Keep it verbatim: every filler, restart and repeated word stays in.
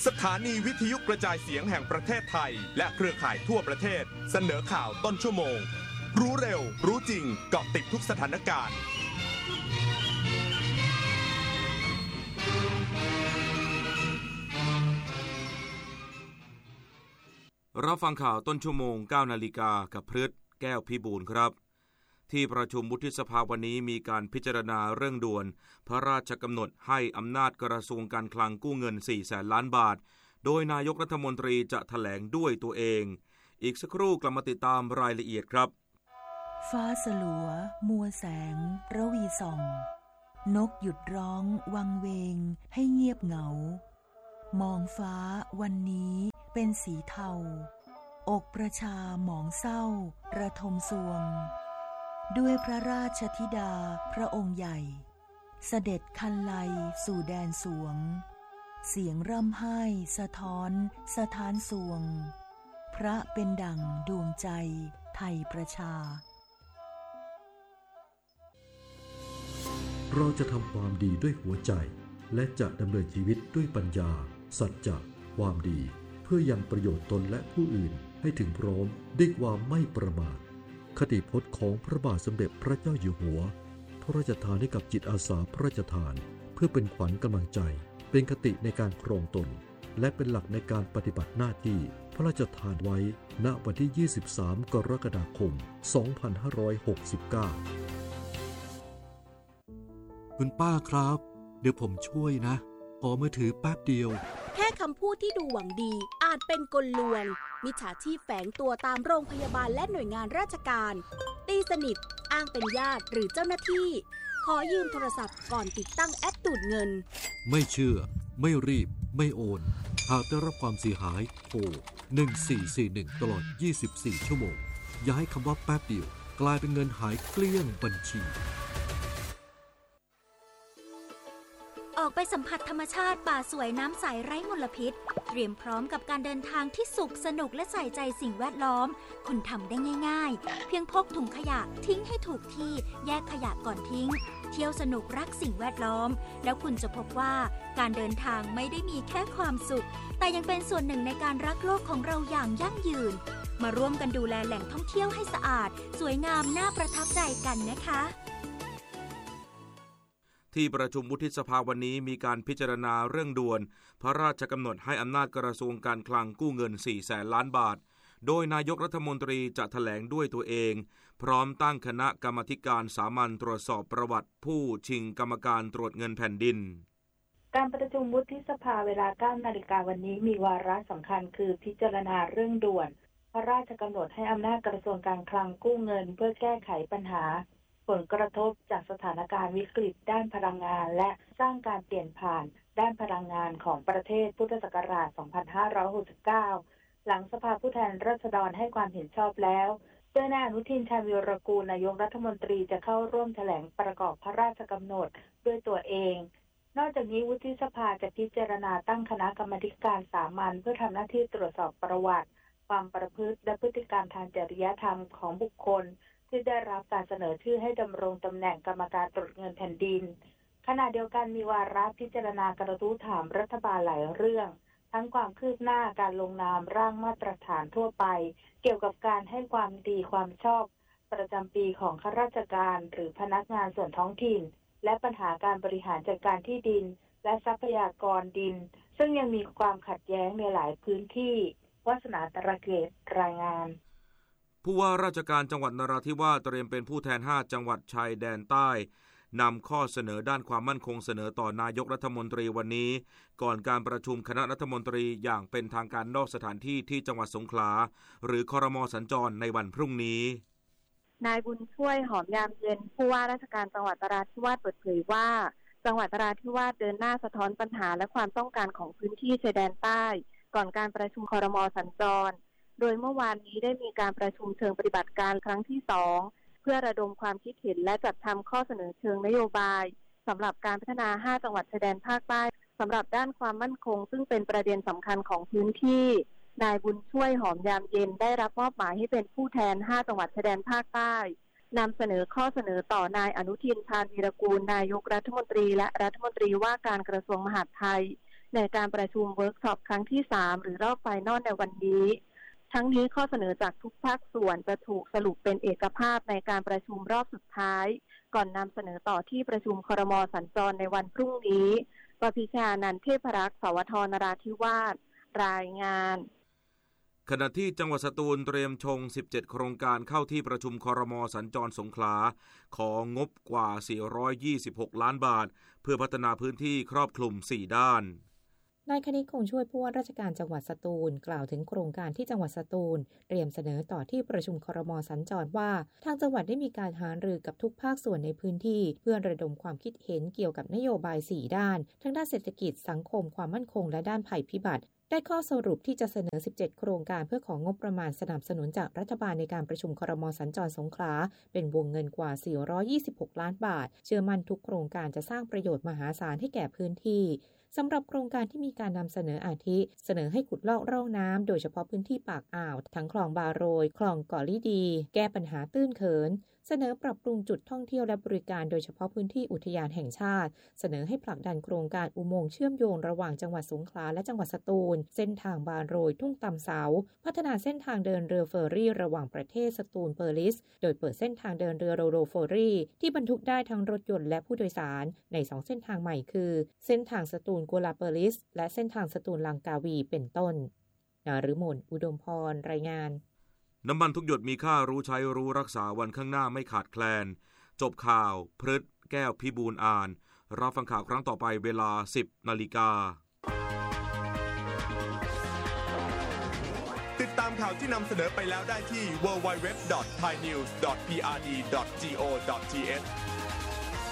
สถานีวิทยุกระจายเสียงแห่งประเทศไทยและเครือข่ายทั่วประเทศเสนอข่าวต้นชั่วโมงรู้เร็วรู้จริงเกาะติดทุกสถานการณ์รับฟังข่าวต้นชั่วโมง เก้านาฬิกากับพฤษแก้วพิบูลครับที่ประชุมวุฒิสภาวันนี้มีการพิจารณาเรื่องด่วนพระราชกำหนดให้อำนาจกระทรวงการคลังกู้เงิน สี่แสนล้านบาทโดยนายกรัฐมนตรีจะแถลงด้วยตัวเองอีกสักครู่กลับมาติดตามรายละเอียดครับฟ้าสลัวมัวแสงระวีส่องนกหยุดร้องวังเวงให้เงียบเหงามองฟ้าวันนี้เป็นสีเทาอกประชาหมองเศร้าระทมสวงด้วยพระราชธิดาพระองค์ใหญ่เสด็จคันไลสู่แดนสวงเสียงร่ำไห้สะท้อนสะท้านสวงพระเป็นดั่งดวงใจไทยประชาเราจะทำความดีด้วยหัวใจและจะดำเนินชีวิตด้วยปัญญาสัจจะความดีเพื่อยังประโยชน์ตนและผู้อื่นให้ถึงพร้อมด้วยความไม่ประมาทคติพจน์ของพระบาทสมเด็จพระเจ้าอยู่หัวพระราชทานให้กับจิตอาสาพระราชทานเพื่อเป็นขวัญกำลังใจเป็นคติในการครองตนและเป็นหลักในการปฏิบัติหน้าที่พระราชทานไว้ณวันที่ยี่สิบสามกรกฎาคมสองพันห้าร้อยหกสิบเก้าคุณป้าครับเดี๋ยวผมช่วยนะขอมือถือแป๊บเดียวแค่คำพูดที่ดูหวังดีอาจเป็นกลลวงมิจฉาชีพแฝงตัวตามโรงพยาบาลและหน่วยงานราชการตีสนิทอ้างเป็นญาติหรือเจ้าหน้าที่ขอยืมโทรศัพท์ก่อนติดตั้งแอปดูดเงินไม่เชื่อไม่รีบไม่โอนหากได้รับความเสียหายโทรหนึ่งสี่สี่หนึ่งตลอดยี่สิบสี่ชั่วโมงอย่าให้คำว่าแป๊บเดียวกลายเป็นเงินหายเกลี้ยงบัญชีออกไปสัมผัสธรรมชาติป่าสวยน้ำใสไร้มลพิษเตรียมพร้อมกับการเดินทางที่สุขสนุกและใส่ใจสิ่งแวดล้อมคุณทำได้ง่ายๆเพียงพกถุงขยะทิ้งให้ถูกที่แยกขยะก่อนทิ้งเที่ยวสนุกรักสิ่งแวดล้อมแล้วคุณจะพบว่าการเดินทางไม่ได้มีแค่ความสุขแต่ยังเป็นส่วนหนึ่งในการรักโลกของเราอย่างยั่งยืนมาร่วมกันดูแลแหล่งท่องเที่ยวให้สะอาดสวยงามน่าประทับใจกันนะคะที่ประชุมวุฒิสภาวันนี้มีการพิจารณาเรื่องด่วนพระราชกำหนดให้อำนาจกระทรวงการคลังกู้เงิน สี่แสนล้านบาทโดยนายกรัฐมนตรีจะแถลงด้วยตัวเองพร้อมตั้งคณะกรรมาธิการสามัญตรวจสอบประวัติผู้ชิงกรรมการตรวจเงินแผ่นดินการประชุมวุฒิสภาเวลา เก้านาฬิกาวันนี้มีวาระสำคัญคือพิจารณาเรื่องด่วนพระราชกำหนดให้อำนาจกระทรวงการคลังกู้เงินเพื่อแก้ไขปัญหาผลกระทบจากสถานการณ์วิกฤตด้านพลังงานและสร้างการเปลี่ยนผ่านด้านพลังงานของประเทศพุทธศักราช สองพันห้าร้อยหกสิบเก้า หลังสภาผู้แทนราษฎรให้ความเห็นชอบแล้วโดยนายอนุทินชาญวีรกูลนายกรัฐมนตรีจะเข้าร่วมแถลงประกอบพระราชกำหนดด้วยตัวเองนอกจากนี้วุฒิสภาจะพิจารณาตั้งคณะกรรมาธิการสามัญเพื่อทำหน้าที่ตรวจสอบประวัติความประพฤติและพฤติกรรมทางจริยธรรมของบุคคลที่ได้รับการเสนอชื่อให้ดำรงตำแหน่งกรรมการตรวจเงินแผ่นดินขณะเดียวกันมีวาระพิจารณากระทู้ถามรัฐบาลหลายเรื่องทั้งความคืบหน้าการลงนามร่างมาตรฐานทั่วไปเกี่ยวกับการให้ความดีความชอบประจำปีของข้าราชการหรือพนักงานส่วนท้องถิ่นและปัญหาการบริหารจัดการที่ดินและทรัพยากรดินซึ่งยังมีความขัดแย้งในหลายพื้นที่วาสนาตระเกตรายงานผู้ว่าราชการจังหวัดนราธิวาสเตรียมเป็นผู้แทนห้าจังหวัดชายแดนใต้นำข้อเสนอด้านความมั่นคงเสนอต่อนายกรัฐมนตรีวันนี้ก่อนการประชุมคณะรัฐมนตรีอย่างเป็นทางการนอกสถานที่ที่จังหวัดสงขลาหรือครม.สัญจรในวันพรุ่งนี้นายบุญช่วยหอมยามเย็นผู้ว่าราชการจังหวัดนราธิวาสเปิดเผยว่าจังหวัดนราธิวาสเดินหน้าสะท้อนปัญหาและความต้องการของพื้นที่ชายแดนใต้ก่อนการประชุมครม.สัญจรโดยเมื่อวานนี้ได้มีการประชุมเชิงปฏิบัติการครั้งที่สองเพื่อระดมความคิดเห็นและจัดทำข้อเสนอเชิงนโยบายสำหรับการพัฒนาห้าจังหวัดชายแดนภาคใต้สำหรับด้านความมั่นคงซึ่งเป็นประเด็นสำคัญของพื้นที่นายบุญช่วยหอมยามเย็นได้รับมอบหมายให้เป็นผู้แทนห้าจังหวัดชายแดนภาคใต้นำเสนอข้อเสนอต่อนายอนุทินชาญวีรกูลนายกรัฐมนตรีและรัฐมนตรีว่าการกระทรวงมหาดไทยในการประชุมเวิร์กช็อปครั้งที่สามหรือรอบไฟนอลในวันนี้ทั้งนี้ข้อเสนอจากทุกภาคส่วนจะถูกสรุปเป็นเอกภาพในการประชุมรอบสุดท้ายก่อนนำเสนอต่อที่ประชุมครม.สัญจรในวันพรุ่งนี้ปพิชานันท์ เทพรักษ์ สวท นราธิวาสรายงานขณะที่จังหวัดสตูลเตรียมชงสิบเจ็ดโครงการเข้าที่ประชุมครม.สัญจรสงขลาของงบกว่าสี่ร้อยยี่สิบหกล้านบาทเพื่อพัฒนาพื้นที่ครอบคลุมสี่ด้านนายคณิตคงช่วยผู้ว่าราชการจังหวัดสตูลกล่าวถึงโครงการที่จังหวัดสตูลเตรียมเสนอต่อที่ประชุมครม.สัญจรว่าทางจังหวัดได้มีการหารือกับทุกภาคส่วนในพื้นที่เพื่อระดมความคิดเห็นเกี่ยวกับนโยบายสี่ด้านทั้งด้านเศรษฐกิจสังคมความมั่นคงและด้านภัยพิบัติได้ข้อสรุปที่จะเสนอสิบเจ็ดโครงการเพื่อของงบประมาณสนับสนุนจากรัฐบาลในการประชุมครม.สัญจรสงขลาเป็นวงเงินกว่าสี่ร้อยยี่สิบหกล้านบาทเชื่อมั่นทุกโครงการจะสร้างประโยชน์มหาศาลให้แก่พื้นที่สำหรับโครงการที่มีการนำเสนออาทิเสนอให้ขุดลอกร่องน้ำโดยเฉพาะพื้นที่ปากอ่าวทั้งคลองบาโรยคลองเกาะลิดีแก้ปัญหาตื้นเขินเสนอปรับปรุงจุดท่องเที่ยวและบริการโดยเฉพาะพื้นที่อุทยานแห่งชาติเสนอให้ผลักดันโครงการอุโมงค์เชื่อมโยงระหว่างจังหวัดสงขลาและจังหวัดสตูลเส้นทางบาโรยทุ่งตำเสาพัฒนาเส้นทางเดินเรือเฟอร์รี่ระหว่างประเทศสตูลเปอร์ลิสโดยเปิดเส้นทางเดินเรือโรโรเฟอร์รี่ที่บรรทุกได้ทั้งรถยนต์และผู้โดยสารในสองเส้นทางใหม่คือเส้นทางสตูลกัวลาเปอร์ลิสและเส้นทางสตูลลังกาวีเป็นต้นนฤมลอุดมพรรายงานน้ำมันทุกหยดมีค่ารู้ใช้รู้รักษาวันข้างหน้าไม่ขาดแคลนจบข่าวพฤษแก้วพิบูลอ่านรับฟังข่าวครั้งต่อไปเวลา สิบนาฬิกาติดตามข่าวที่นำเสนอไปแล้วได้ที่ ดับเบิลยู ดับเบิลยู ดับเบิลยู ดอท ไทยนิวส์ ดอท พี อาร์ ดี ดอท จี โอ ดอท ที เอช